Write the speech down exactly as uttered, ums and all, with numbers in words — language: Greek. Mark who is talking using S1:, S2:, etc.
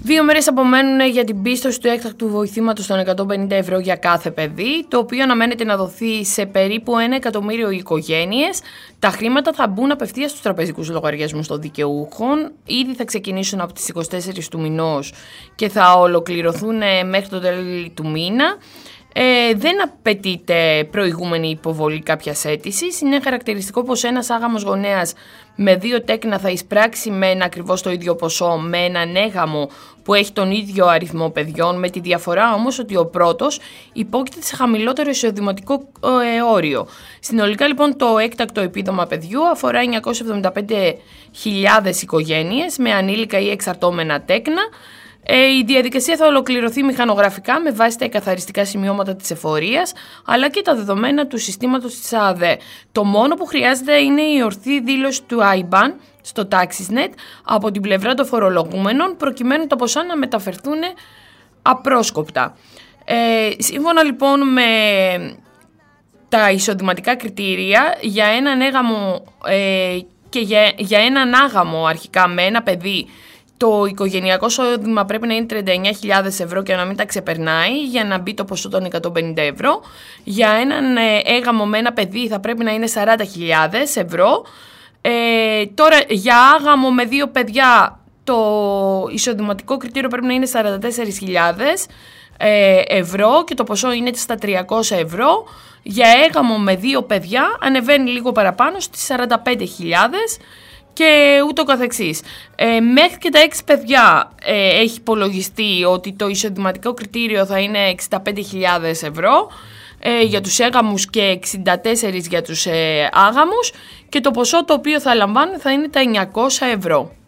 S1: Δύο μέρες απομένουν για την πίστοση του έκτακτου βοηθήματος των εκατόν πενήντα ευρώ για κάθε παιδί, το οποίο αναμένεται να δοθεί σε περίπου ένα εκατομμύριο οικογένειες. Τα χρήματα θα μπουν απευθείας στους τραπεζικούς λογαριασμούς των δικαιούχων. Ήδη θα ξεκινήσουν από τις είκοσι τέσσερις του μηνός και θα ολοκληρωθούν μέχρι το τέλη του μήνα. Ε, δεν απαιτείται προηγούμενη υποβολή κάποιας αίτησης. Είναι χαρακτηριστικό πως ένας άγαμος γονέας με δύο τέκνα θα εισπράξει με ένα ακριβώς το ίδιο ποσό με έναν έγαμο που έχει τον ίδιο αριθμό παιδιών, με τη διαφορά όμως ότι ο πρώτος υπόκειται σε χαμηλότερο εισοδηματικό ε, όριο. Συνολικά λοιπόν το έκτακτο επίδομα παιδιού αφορά εννιακόσιες εβδομήντα πέντε χιλιάδες οικογένειες με ανήλικα ή εξαρτώμενα τέκνα. Η διαδικασία θα ολοκληρωθεί μηχανογραφικά με βάση τα εκαθαριστικά σημειώματα της εφορίας αλλά και τα δεδομένα του συστήματος της ΑΔΕ. Το μόνο που χρειάζεται είναι η ορθή δήλωση του άι μπαν στο TaxisNet από την πλευρά των φορολογούμενων προκειμένου τα ποσά να μεταφερθούν απρόσκοπτα. Ε, σύμφωνα λοιπόν με τα εισοδηματικά κριτήρια για έναν έγαμο ε, και για, για έναν άγαμο αρχικά με ένα παιδί, το οικογενειακό εισόδημα πρέπει να είναι τριάντα εννιά χιλιάδες ευρώ και να μην τα ξεπερνάει για να μπει το ποσό των εκατόν πενήντα ευρώ. Για έναν έγαμο με ένα παιδί θα πρέπει να είναι σαράντα χιλιάδες ευρώ. Ε, τώρα για άγαμο με δύο παιδιά το εισοδηματικό κριτήριο πρέπει να είναι σαράντα τέσσερις χιλιάδες ευρώ και το ποσό είναι στα τριακόσια ευρώ. Για έγαμο με δύο παιδιά ανεβαίνει λίγο παραπάνω στις σαράντα πέντε χιλιάδες και ούτω καθεξής. Ε, μέχρι και τα έξι παιδιά ε, έχει υπολογιστεί ότι το εισοδηματικό κριτήριο θα είναι εξήντα πέντε χιλιάδες ευρώ ε, για τους έγαμους και εξήντα τέσσερα για τους ε, άγαμους και το ποσό το οποίο θα λαμβάνουν θα είναι τα εννιακόσια ευρώ.